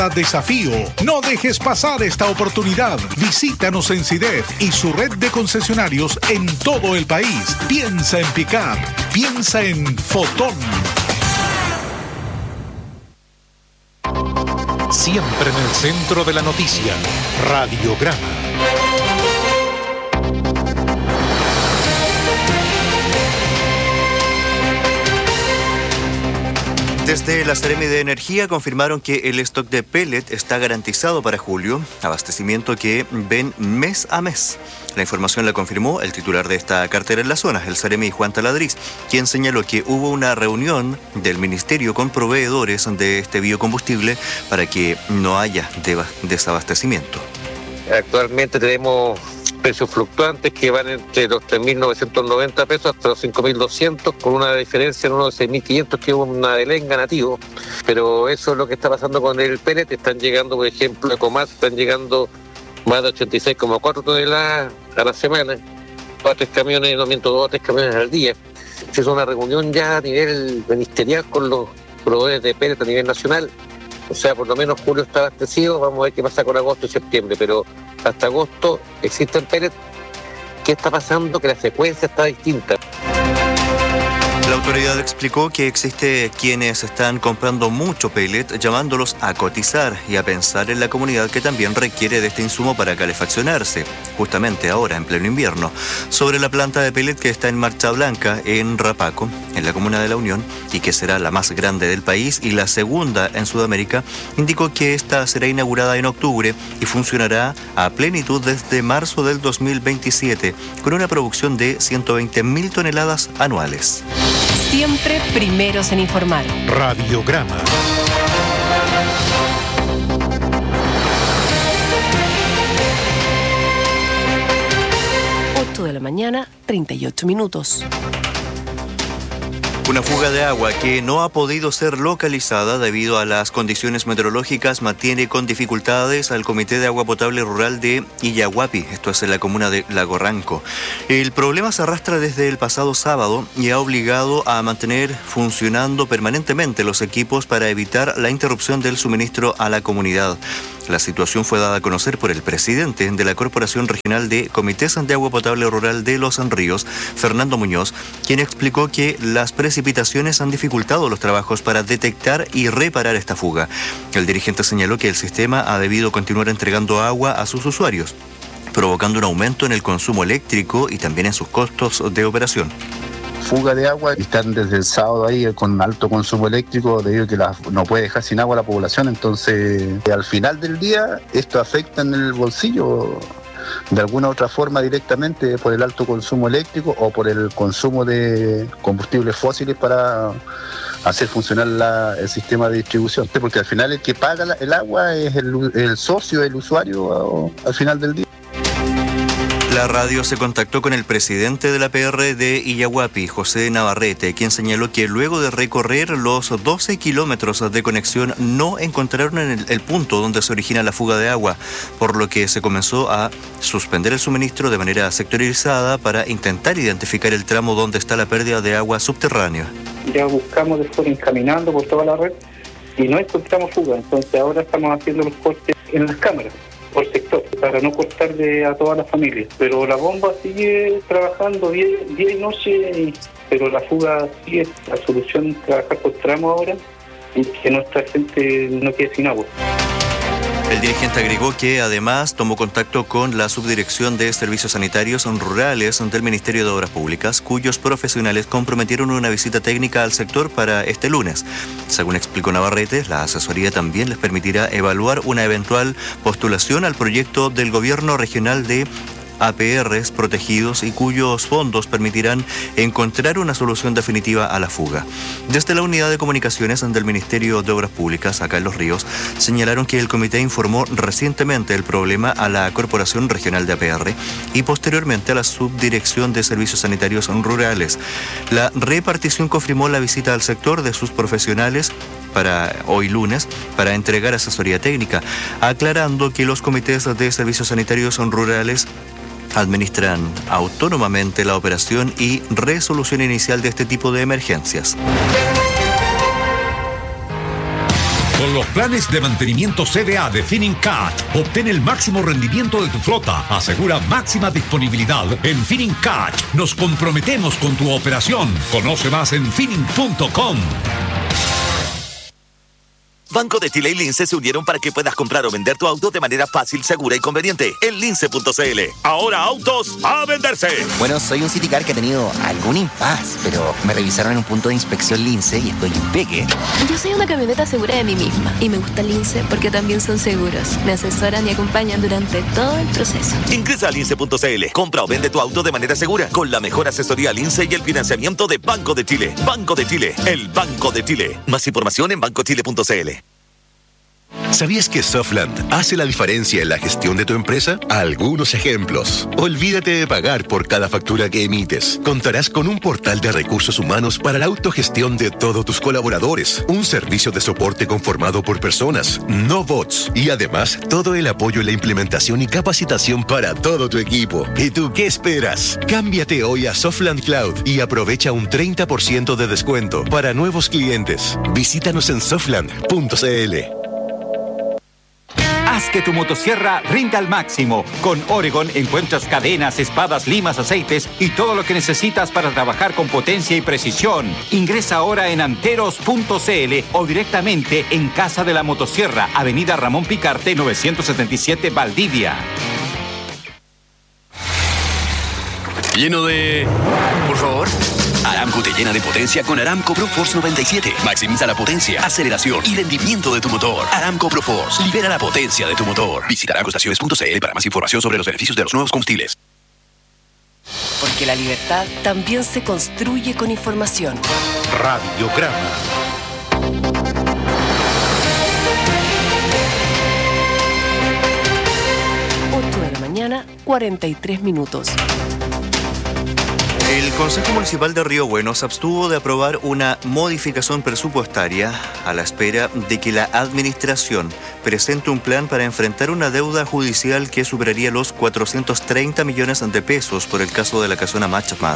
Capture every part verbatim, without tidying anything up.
Desafío. No dejes pasar esta oportunidad. Visítanos en SIDEF y su red de concesionarios en todo el país. Piensa en picar. Piensa en Fotón. Siempre en el centro de la noticia. Radiograma. Desde la Seremi de Energía confirmaron que el stock de pellet está garantizado para julio, abastecimiento que ven mes a mes. La información la confirmó el titular de esta cartera en la zona, el Seremi Juan Taladriz, quien señaló que hubo una reunión del Ministerio con proveedores de este biocombustible para que no haya desabastecimiento. Actualmente tenemos precios fluctuantes que van entre los tres mil novecientos noventa pesos hasta los cinco mil doscientos, con una diferencia en unos seis mil quinientos que es una delenga nativo. Pero eso es lo que está pasando con el pellet. Están llegando, por ejemplo, a Comas, están llegando más de ochenta y seis coma cuatro toneladas a la semana, dos a tres camiones, no miento, dos a tres camiones al día. Es una reunión ya a nivel ministerial con los proveedores de pellet a nivel nacional. O sea, por lo menos julio está abastecido, vamos a ver qué pasa con agosto y septiembre, pero hasta agosto existen pellet. ¿Qué está pasando? Que la secuencia está distinta. La autoridad explicó que existe quienes están comprando mucho pellet, llamándolos a cotizar y a pensar en la comunidad que también requiere de este insumo para calefaccionarse, justamente ahora en pleno invierno. Sobre la planta de pellet que está en Marcha Blanca, en Rapaco, en la comuna de La Unión, y que será la más grande del país y la segunda en Sudamérica, indicó que esta será inaugurada en octubre y funcionará a plenitud desde marzo del dos mil veintisiete, con una producción de ciento veinte mil toneladas anuales. Siempre primeros en informar. Radiograma. ocho de la mañana, treinta y ocho minutos. Una fuga de agua que no ha podido ser localizada debido a las condiciones meteorológicas mantiene con dificultades al Comité de Agua Potable Rural de Illahuapi, esto es en la comuna de Lago Ranco. El problema se arrastra desde el pasado sábado y ha obligado a mantener funcionando permanentemente los equipos para evitar la interrupción del suministro a la comunidad. La situación fue dada a conocer por el presidente de la Corporación Regional de Comités de Agua Potable Rural de Los Ríos, Fernando Muñoz, quien explicó que las precipitaciones han dificultado los trabajos para detectar y reparar esta fuga. El dirigente señaló que el sistema ha debido continuar entregando agua a sus usuarios, provocando un aumento en el consumo eléctrico y también en sus costos de operación. Fuga de agua, están desde el sábado ahí con alto consumo eléctrico debido a que la, no puede dejar sin agua a la población, entonces al final del día esto afecta en el bolsillo de alguna u otra forma directamente por el alto consumo eléctrico o por el consumo de combustibles fósiles para hacer funcionar la, el sistema de distribución, porque al final el que paga la, el agua es el, el socio, el usuario al final del día. La radio se contactó con el presidente de la P R de Illahuapi, José Navarrete, quien señaló que luego de recorrer los doce kilómetros de conexión no encontraron el, el punto donde se origina la fuga de agua, por lo que se comenzó a suspender el suministro de manera sectorizada para intentar identificar el tramo donde está la pérdida de agua subterránea. Ya buscamos después encaminando por toda la red y no encontramos fuga, entonces ahora estamos haciendo los cortes en las cámaras por sector, para no cortar de a todas las familias. Pero la bomba sigue trabajando día, día y noche, y, pero la fuga sigue. La solución es trabajar por tramo ahora y que nuestra gente no quede sin agua. El dirigente agregó que además tomó contacto con la Subdirección de Servicios Sanitarios Rurales del Ministerio de Obras Públicas, cuyos profesionales comprometieron una visita técnica al sector para este lunes. Según explicó Navarrete, la asesoría también les permitirá evaluar una eventual postulación al proyecto del Gobierno Regional de A P Rs protegidos y cuyos fondos permitirán encontrar una solución definitiva a la fuga. Desde la Unidad de Comunicaciones del Ministerio de Obras Públicas, acá en Los Ríos, señalaron que el comité informó recientemente el problema a la Corporación Regional de A P R y posteriormente a la Subdirección de Servicios Sanitarios Rurales. La repartición confirmó la visita al sector de sus profesionales para hoy lunes para entregar asesoría técnica, aclarando que los comités de servicios sanitarios rurales administran autónomamente la operación y resolución inicial de este tipo de emergencias. Con los planes de mantenimiento C D A de Finincat, obtén el máximo rendimiento de tu flota. Asegura máxima disponibilidad. En Finincat nos comprometemos con tu operación. Conoce más en finning punto com. Banco de Chile y Lince se unieron para que puedas comprar o vender tu auto de manera fácil, segura y conveniente en lince punto c l. Ahora autos a venderse. Bueno, soy un Citicar que ha tenido algún impas, pero me revisaron en un punto de inspección Lince y estoy impeque. Yo soy una camioneta segura de mí misma y me gusta Lince porque también son seguros. Me asesoran y acompañan durante todo el proceso. Ingresa a lince punto c l. Compra o vende tu auto de manera segura con la mejor asesoría Lince y el financiamiento de Banco de Chile. Banco de Chile, el Banco de Chile. Más información en banco chile punto c l. ¿Sabías que Softland hace la diferencia en la gestión de tu empresa? Algunos ejemplos. Olvídate de pagar por cada factura que emites. Contarás con un portal de recursos humanos para la autogestión de todos tus colaboradores. Un servicio de soporte conformado por personas, no bots. Y además, todo el apoyo en la implementación y capacitación para todo tu equipo. ¿Y tú qué esperas? Cámbiate hoy a Softland Cloud y aprovecha un treinta por ciento de descuento para nuevos clientes. Visítanos en softland punto c l. Haz que tu motosierra rinda al máximo. Con Oregon encuentras cadenas, espadas, limas, aceites y todo lo que necesitas para trabajar con potencia y precisión. Ingresa ahora en anteros punto c l o directamente en Casa de la Motosierra, Avenida Ramón Picarte, novecientos setenta y siete, Valdivia. Lleno de... Por favor. Aramco te llena de potencia con Aramco ProForce noventa y siete. Maximiza la potencia, aceleración y rendimiento de tu motor. Aramco ProForce. Libera la potencia de tu motor. Visita aramco estaciones punto c l para más información sobre los beneficios de los nuevos combustibles. Porque la libertad también se construye con información. Radiograma. ocho de la mañana, cuarenta y tres minutos. El Consejo Municipal de Río Bueno se abstuvo de aprobar una modificación presupuestaria a la espera de que la administración presente un plan para enfrentar una deuda judicial que superaría los cuatrocientos treinta millones de pesos por el caso de la casona Machmar.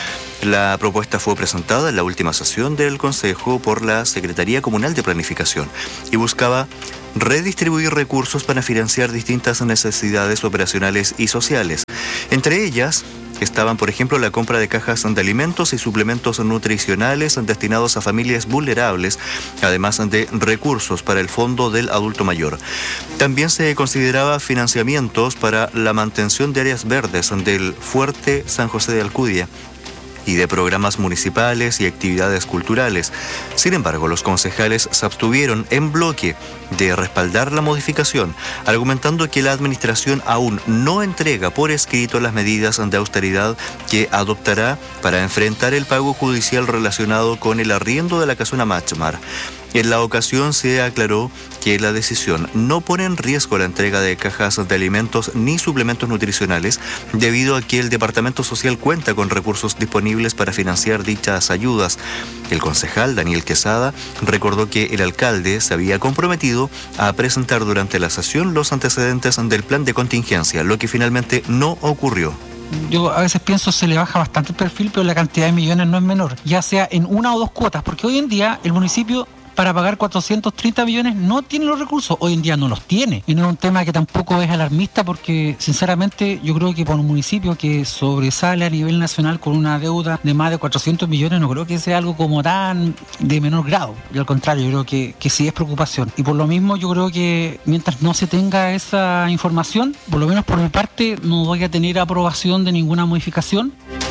La propuesta fue presentada en la última sesión del Consejo por la Secretaría Comunal de Planificación y buscaba redistribuir recursos para financiar distintas necesidades operacionales y sociales. Entre ellas estaban, por ejemplo, la compra de cajas de alimentos y suplementos nutricionales destinados a familias vulnerables, además de recursos para el Fondo del Adulto Mayor. También se consideraba financiamientos para la mantención de áreas verdes del Fuerte San José de Alcudia y de programas municipales y actividades culturales. Sin embargo, los concejales se abstuvieron en bloque de respaldar la modificación, argumentando que la administración aún no entrega por escrito las medidas de austeridad que adoptará para enfrentar el pago judicial relacionado con el arriendo de la casona Machmar. En la ocasión se aclaró que la decisión no pone en riesgo la entrega de cajas de alimentos ni suplementos nutricionales, debido a que el Departamento Social cuenta con recursos disponibles para financiar dichas ayudas. El concejal Daniel Quesada recordó que el alcalde se había comprometido a presentar durante la sesión los antecedentes del plan de contingencia, lo que finalmente no ocurrió. Yo a veces pienso se le baja bastante el perfil, pero la cantidad de millones no es menor, ya sea en una o dos cuotas, porque hoy en día el municipio, para pagar cuatrocientos treinta millones, no tiene los recursos. Hoy en día no los tiene. Y no es un tema que tampoco es alarmista, porque sinceramente yo creo que para un municipio que sobresale a nivel nacional con una deuda de más de cuatrocientos millones, no creo que sea algo como tan de menor grado. Y al contrario, yo creo que, que sí es preocupación. Y por lo mismo yo creo que mientras no se tenga esa información, por lo menos por mi parte, no voy a tener aprobación de ninguna modificación.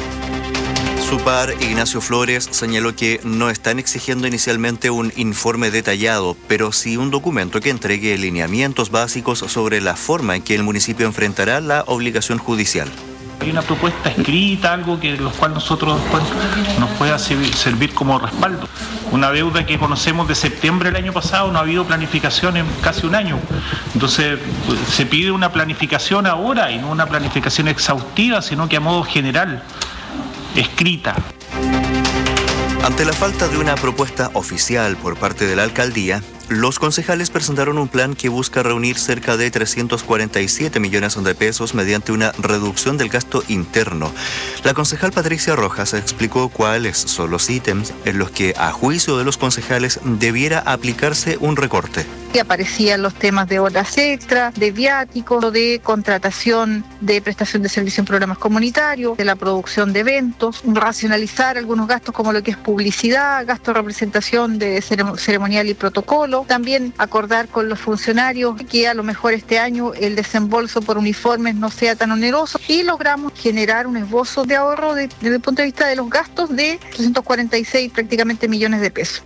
Su par, Ignacio Flores, señaló que no están exigiendo inicialmente un informe detallado, pero sí un documento que entregue lineamientos básicos sobre la forma en que el municipio enfrentará la obligación judicial. Hay una propuesta escrita, algo que los cual nosotros después nos pueda servir como respaldo. Una deuda que conocemos de septiembre del año pasado, no ha habido planificación en casi un año. Entonces se pide una planificación ahora y no una planificación exhaustiva, sino que a modo general, escrita. Ante la falta de una propuesta oficial por parte de la alcaldía, Los concejales presentaron un plan que busca reunir cerca de trescientos cuarenta y siete millones de pesos mediante una reducción del gasto interno. La concejal Patricia Rojas explicó cuáles son los ítems en los que, a juicio de los concejales, debiera aplicarse un recorte. Aparecían los temas de horas extras, de viáticos, de contratación de prestación de servicio en programas comunitarios, de la producción de eventos, racionalizar algunos gastos como lo que es publicidad, gasto de representación de ceremonial y protocolo, también acordar con los funcionarios que a lo mejor este año el desembolso por uniformes no sea tan oneroso, y logramos generar un esbozo de ahorro de, desde el punto de vista de los gastos de trescientos cuarenta y seis prácticamente millones de pesos.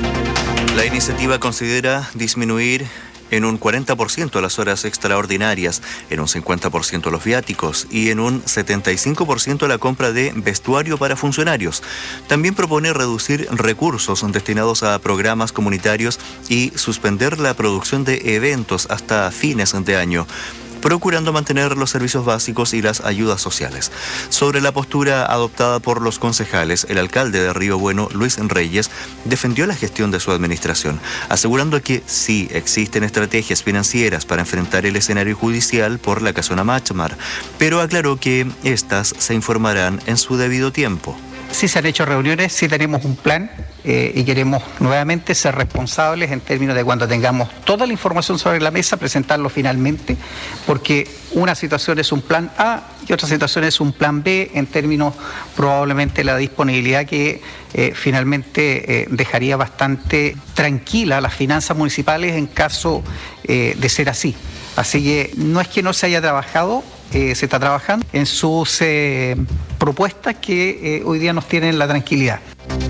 La iniciativa considera disminuir en un cuarenta por ciento las horas extraordinarias, en un cincuenta por ciento los viáticos y en un setenta y cinco por ciento la compra de vestuario para funcionarios. También propone reducir recursos destinados a programas comunitarios y suspender la producción de eventos hasta fines de año, procurando mantener los servicios básicos y las ayudas sociales. Sobre la postura adoptada por los concejales, el alcalde de Río Bueno, Luis Reyes, defendió la gestión de su administración, asegurando que sí existen estrategias financieras para enfrentar el escenario judicial por la casona Machmar, pero aclaró que estas se informarán en su debido tiempo. Sí se han hecho reuniones, sí tenemos un plan eh, y queremos nuevamente ser responsables en términos de cuando tengamos toda la información sobre la mesa, presentarlo finalmente, porque una situación es un plan A y otra situación es un plan B en términos probablemente de la disponibilidad que eh, finalmente eh, dejaría bastante tranquila las finanzas municipales en caso eh, de ser así. Así que no es que no se haya trabajado, eh, se está trabajando en sus eh, propuestas que eh, hoy día nos tienen la tranquilidad.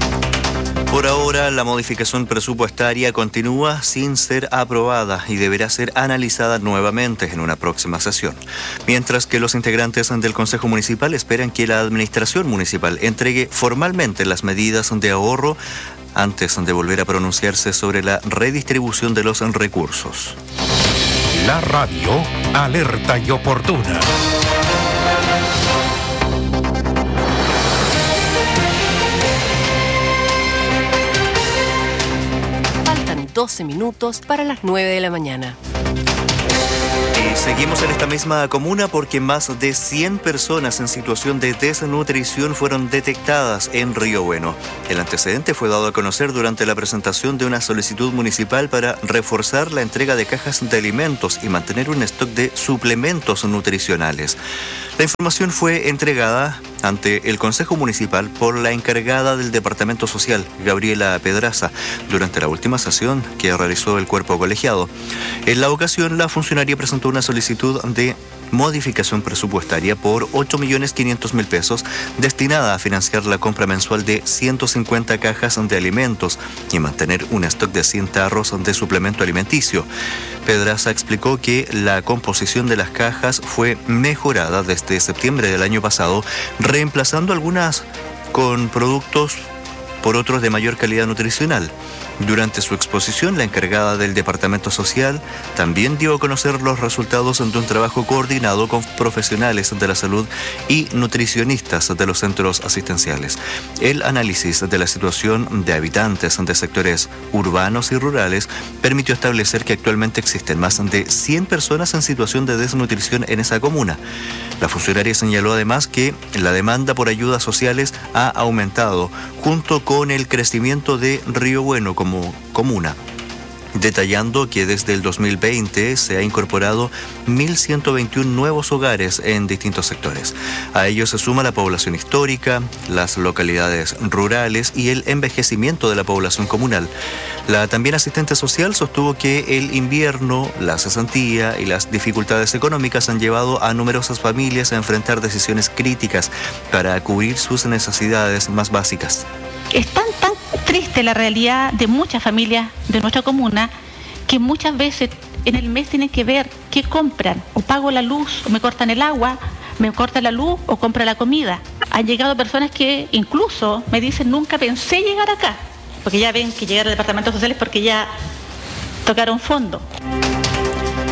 Por ahora, la modificación presupuestaria continúa sin ser aprobada y deberá ser analizada nuevamente en una próxima sesión. Mientras que los integrantes del Consejo Municipal esperan que la Administración Municipal entregue formalmente las medidas de ahorro antes de volver a pronunciarse sobre la redistribución de los recursos. La radio alerta y oportuna. Faltan doce minutos para las nueve de la mañana. Y seguimos en esta misma comuna porque más de cien personas en situación de desnutrición fueron detectadas en Río Bueno. El antecedente fue dado a conocer durante la presentación de una solicitud municipal para reforzar la entrega de cajas de alimentos y mantener un stock de suplementos nutricionales. La información fue entregada ante el Consejo Municipal por la encargada del Departamento Social, Gabriela Pedraza, durante la última sesión que realizó el cuerpo colegiado. En la ocasión, la funcionaria presentó una solicitud de modificación presupuestaria por ocho millones quinientos mil pesos destinada a financiar la compra mensual de ciento cincuenta cajas de alimentos y mantener un stock de cien tarros de suplemento alimenticio. Pedraza explicó que la composición de las cajas fue mejorada desde septiembre del año pasado, reemplazando algunas con productos por otros de mayor calidad nutricional. Durante su exposición, la encargada del Departamento Social también dio a conocer los resultados de un trabajo coordinado con profesionales de la salud y nutricionistas de los centros asistenciales. El análisis de la situación de habitantes de sectores urbanos y rurales permitió establecer que actualmente existen más de cien personas en situación de desnutrición en esa comuna. La funcionaria señaló además que la demanda por ayudas sociales ha aumentado junto con el crecimiento de Río Bueno como como comuna, detallando que desde el dos mil veinte se ha incorporado mil ciento veintiuno nuevos hogares en distintos sectores. A ello se suma la población histórica, las localidades rurales y el envejecimiento de la población comunal. La también asistente social sostuvo que el invierno, la cesantía y las dificultades económicas han llevado a numerosas familias a enfrentar decisiones críticas para cubrir sus necesidades más básicas. Es tan, tan triste la realidad de muchas familias de nuestra comuna que muchas veces en el mes tienen que ver qué compran, o pago la luz, o me cortan el agua, me cortan la luz o compro la comida. Han llegado personas que incluso me dicen nunca pensé llegar acá, porque ya ven que llegar al departamento social es porque ya tocaron fondo.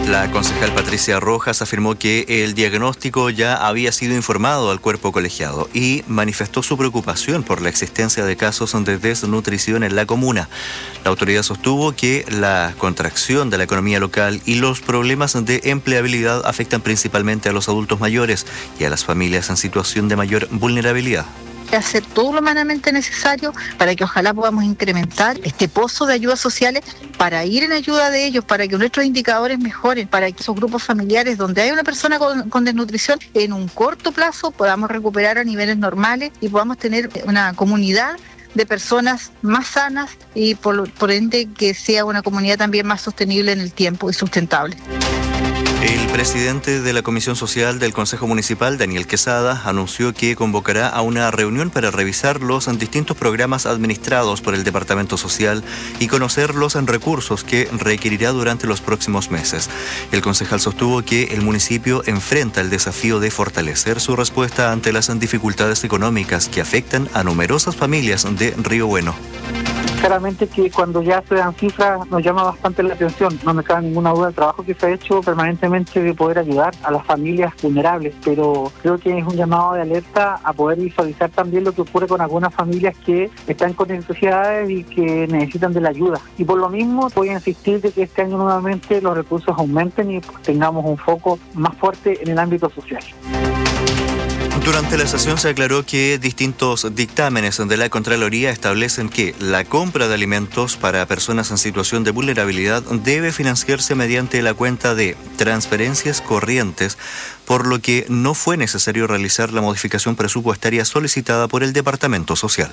La concejal Patricia Rojas afirmó que el diagnóstico ya había sido informado al cuerpo colegiado y manifestó su preocupación por la existencia de casos de desnutrición en la comuna. La autoridad sostuvo que la contracción de la economía local y los problemas de empleabilidad afectan principalmente a los adultos mayores y a las familias en situación de mayor vulnerabilidad. Hacer todo lo humanamente necesario para que ojalá podamos incrementar este pozo de ayudas sociales para ir en ayuda de ellos, para que nuestros indicadores mejoren, para que esos grupos familiares donde hay una persona con, con desnutrición en un corto plazo podamos recuperar a niveles normales y podamos tener una comunidad de personas más sanas y por, por ende que sea una comunidad también más sostenible en el tiempo y sustentable. El presidente de la Comisión Social del Consejo Municipal, Daniel Quesada, anunció que convocará a una reunión para revisar los distintos programas administrados por el Departamento Social y conocer los recursos que requerirá durante los próximos meses. El concejal sostuvo que el municipio enfrenta el desafío de fortalecer su respuesta ante las dificultades económicas que afectan a numerosas familias de Río Bueno. Claramente que cuando ya se dan cifras nos llama bastante la atención, no me cabe ninguna duda del trabajo que se ha hecho permanentemente de poder ayudar a las familias vulnerables, pero creo que es un llamado de alerta a poder visualizar también lo que ocurre con algunas familias que están con necesidades y que necesitan de la ayuda. Y por lo mismo voy a insistir de que este año nuevamente los recursos aumenten y tengamos un foco más fuerte en el ámbito social. Durante la sesión se aclaró que distintos dictámenes de la Contraloría establecen que la compra de alimentos para personas en situación de vulnerabilidad debe financiarse mediante la cuenta de transferencias corrientes, por lo que no fue necesario realizar la modificación presupuestaria solicitada por el Departamento Social.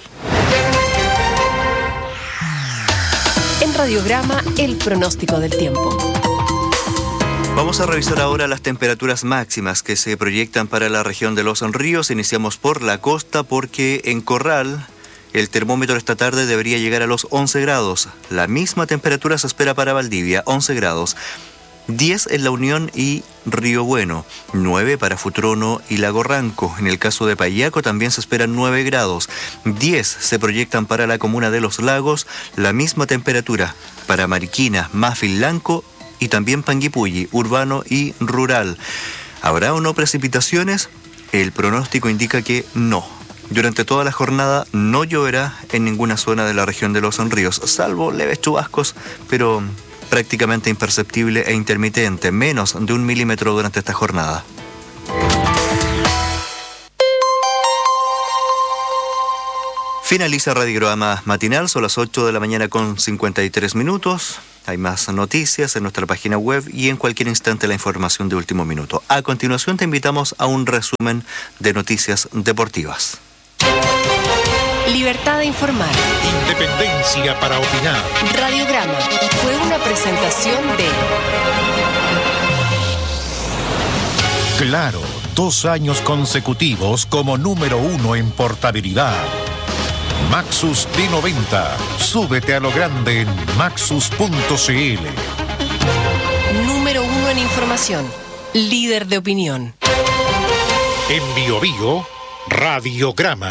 En Radiograma, el pronóstico del tiempo. Vamos a revisar ahora las temperaturas máximas que se proyectan para la región de Los Ríos. Iniciamos por la costa porque en Corral el termómetro esta tarde debería llegar a los once grados. La misma temperatura se espera para Valdivia, once grados. diez en La Unión y Río Bueno, nueve para Futrono y Lago Ranco. En el caso de Payaco también se esperan nueve grados. diez se proyectan para la comuna de Los Lagos, la misma temperatura para Mariquina, Mafillanco y también Panguipulli, urbano y rural. ¿Habrá o no precipitaciones? El pronóstico indica que no. Durante toda la jornada no lloverá en ninguna zona de la región de Los Ríos, salvo leves chubascos, pero prácticamente imperceptible e intermitente, menos de un milímetro durante esta jornada. Finaliza Radiograma Matinal, son las ocho de la mañana con cincuenta y tres minutos. Hay más noticias en nuestra página web y en cualquier instante la información de último minuto. A continuación te invitamos a un resumen de noticias deportivas. Libertad de informar. Independencia para opinar. Radiograma fue una presentación de... Claro, dos años consecutivos como número uno en portabilidad. Maxus D noventa. Súbete a lo grande en maxus punto c l. Número uno en información. Líder de opinión. En Bio Bio, Radiograma.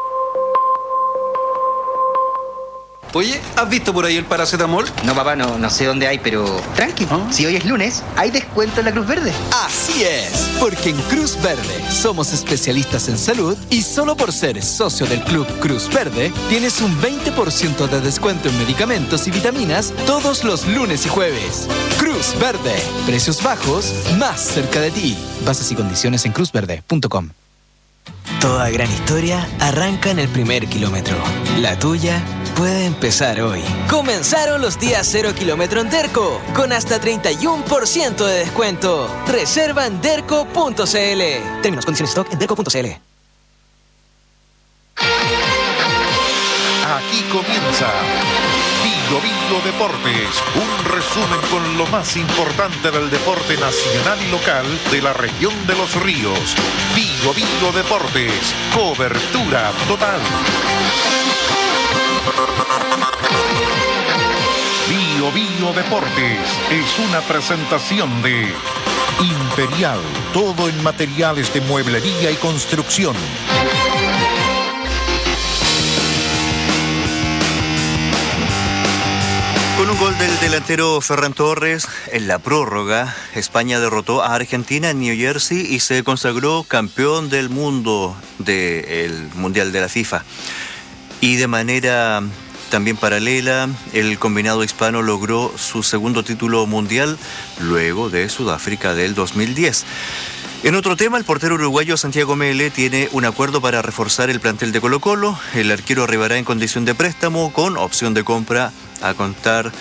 Oye, ¿has visto por ahí el paracetamol? No, papá, no, no sé dónde hay, pero tranqui, ¿Ah? Si hoy es lunes, hay descuento en la Cruz Verde. Así es, porque en Cruz Verde somos especialistas en salud y solo por ser socio del Club Cruz Verde tienes un veinte por ciento de descuento en medicamentos y vitaminas todos los lunes y jueves. Cruz Verde, precios bajos, más cerca de ti. Bases y condiciones en cruz verde punto com. Toda gran historia arranca en el primer kilómetro. La tuya puede empezar hoy. Comenzaron los días cero kilómetro en Derco, con hasta treinta y uno por ciento de descuento. Reserva en derco punto c l. Términos, condiciones, stock en derco punto c l. Aquí comienza Bio Bio Deportes, un resumen con lo más importante del deporte nacional y local de la región de Los Ríos. Bio Bio Deportes, cobertura total. Bio Bio Deportes es una presentación de Imperial, todo en materiales de mueblería y construcción. Con un gol del delantero Ferran Torres, en la prórroga, España derrotó a Argentina en New Jersey y se consagró campeón del mundo del Mundial de la FIFA. Y de manera también paralela, el combinado hispano logró su segundo título mundial luego de Sudáfrica del dos mil diez. En otro tema, el portero uruguayo Santiago Mele tiene un acuerdo para reforzar el plantel de Colo-Colo. El arquero arribará en condición de préstamo con opción de compra a contar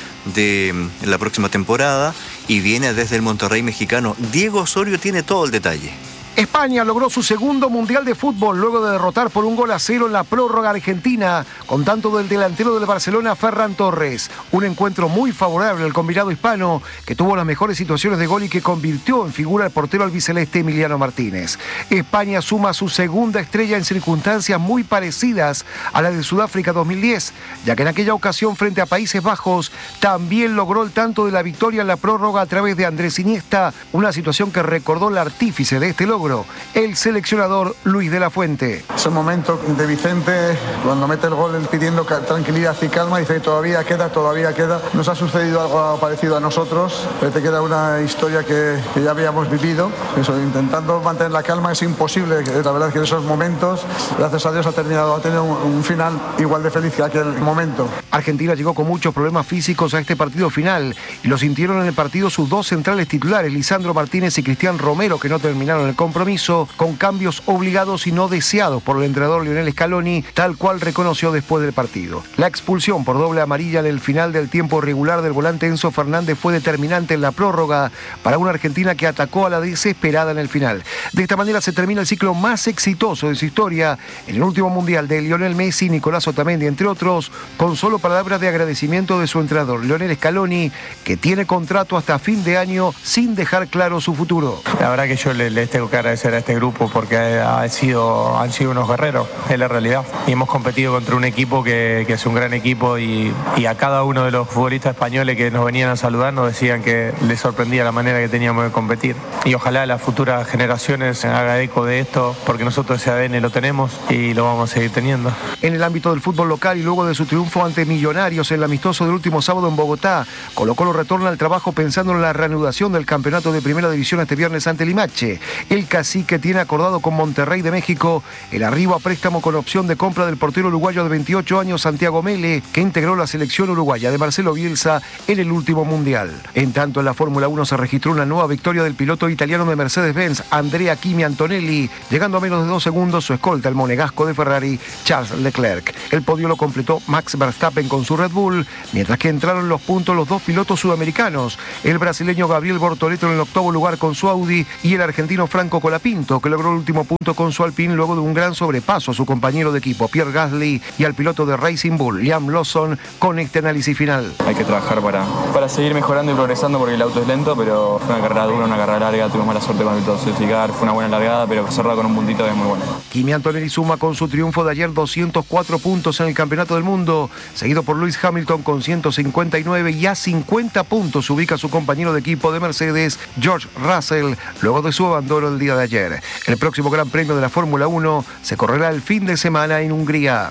de la próxima temporada y viene desde el Monterrey mexicano. Diego Osorio tiene todo el detalle. España logró su segundo Mundial de Fútbol luego de derrotar por un gol a cero en la prórroga Argentina, con tanto del delantero del Barcelona, Ferran Torres. Un encuentro muy favorable al combinado hispano, que tuvo las mejores situaciones de gol y que convirtió en figura al portero albiceleste Emiliano Martínez. España suma su segunda estrella en circunstancias muy parecidas a la de Sudáfrica dos mil diez, ya que en aquella ocasión frente a Países Bajos también logró el tanto de la victoria en la prórroga a través de Andrés Iniesta, una situación que recordó el artífice de este logro, el seleccionador Luis de la Fuente. Ese momento de Vicente, cuando mete el gol pidiendo tranquilidad y calma, dice todavía queda, todavía queda. Nos ha sucedido algo parecido a nosotros, pero te queda una historia que, que ya habíamos vivido. Eso, intentando mantener la calma es imposible. La verdad es que en esos momentos, gracias a Dios, ha terminado, ha tenido un, un final igual de feliz que aquel momento. Argentina llegó con muchos problemas físicos a este partido final y lo sintieron en el partido sus dos centrales titulares, Lisandro Martínez y Cristian Romero, que no terminaron el compromiso, con cambios obligados y no deseados por el entrenador Lionel Scaloni, tal cual reconoció después del partido. La expulsión por doble amarilla en el final del tiempo regular del volante Enzo Fernández fue determinante en la prórroga para una Argentina que atacó a la desesperada en el final. De esta manera se termina el ciclo más exitoso de su historia en el último mundial de Lionel Messi y Nicolás Otamendi, entre otros, con solo palabras de agradecimiento de su entrenador Lionel Scaloni, que tiene contrato hasta fin de año sin dejar claro su futuro. La verdad que yo les le tengo que agradecer a este grupo porque ha sido, han sido unos guerreros, es la realidad. Y hemos competido contra un equipo que, que es un gran equipo y, y a cada uno de los futbolistas españoles que nos venían a saludar nos decían que les sorprendía la manera que teníamos de competir. Y ojalá las futuras generaciones hagan eco de esto porque nosotros ese A D N lo tenemos y lo vamos a seguir teniendo. En el ámbito del fútbol local y luego de su triunfo ante Millonarios en el amistoso del último sábado en Bogotá, Colo-Colo retorna al trabajo pensando en la reanudación del campeonato de Primera División este viernes ante Limache. El Cacique tiene acordado con Monterrey de México el arribo a préstamo con opción de compra del portero uruguayo de veintiocho años Santiago Mele, que integró la selección uruguaya de Marcelo Bielsa en el último mundial. En tanto, en la Fórmula uno se registró una nueva victoria del piloto italiano de Mercedes-Benz, Andrea Kimi Antonelli, llegando a menos de dos segundos su escolta, el monegasco de Ferrari, Charles Leclerc. El podio lo completó Max Verstappen con su Red Bull, mientras que entraron los puntos los dos pilotos sudamericanos, el brasileño Gabriel Bortoleto en el octavo lugar con su Audi y el argentino Franco Colapinto, que logró el último punto con su Alpine luego de un gran sobrepaso a su compañero de equipo Pierre Gasly y al piloto de Racing Bull, Liam Lawson, con este análisis final. Hay que trabajar para, para seguir mejorando y progresando porque el auto es lento, pero fue una carrera dura, una carrera larga, tuvimos mala suerte con el todo safety-car, fue una buena largada, pero cerrado con un puntito es muy bueno. Kimi Antonelli suma con su triunfo de ayer doscientos cuatro puntos en el Campeonato del Mundo, seguido por Lewis Hamilton con ciento cincuenta y nueve y a cincuenta puntos se ubica su compañero de equipo de Mercedes, George Russell, luego de su abandono el día de ayer. El próximo Gran Premio de la Fórmula uno se correrá el fin de semana en Hungría.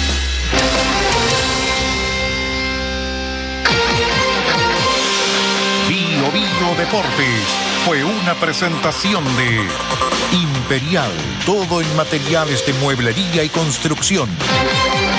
Bio Bio Deportes fue una presentación de Imperial, todo en materiales de mueblería y construcción.